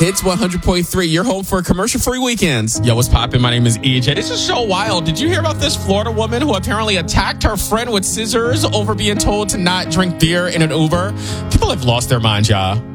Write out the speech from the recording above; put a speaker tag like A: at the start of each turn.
A: Hits 100.3, your home for commercial-free weekends. Yo, what's poppin'? My name is EJ. This is so wild. Did you hear about this Florida woman who apparently attacked her friend with scissors over being told to not drink beer in an Uber? People have lost their minds, y'all.